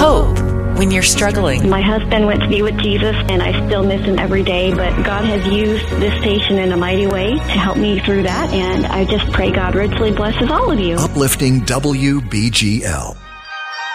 hope when you're struggling. My husband went to be with Jesus, and I still miss him every day, but God has used this station in a mighty way to help me through that, and I just pray God richly blesses all of you. Uplifting WBGL.